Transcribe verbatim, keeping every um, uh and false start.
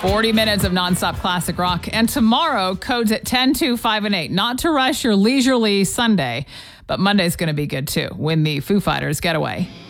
forty minutes of nonstop classic rock. And tomorrow, codes at ten, two, five, and eight. Not to rush your leisurely Sunday, but Monday's going to be good too when the Foo Fighters get away.